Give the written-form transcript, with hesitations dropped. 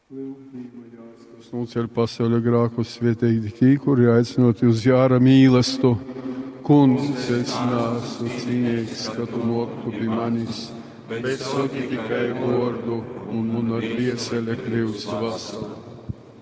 Nuceļ pasaulē grākus svietīgi tī, kuri aicinot uz jāra mīlestu. Kungs, es nāsu cīnīgs, ka tu noklupi manis, bet saki tikai vārdu, un man ar dvieseļa kļūst vasara.